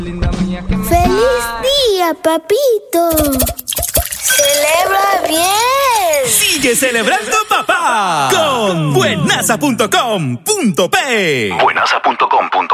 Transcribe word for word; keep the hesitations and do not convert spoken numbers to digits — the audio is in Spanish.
¡Feliz día, papito! ¡Celebra bien! ¡Sigue celebrando, papá! Con buenasa punto com punto pe. buenasa punto com punto pe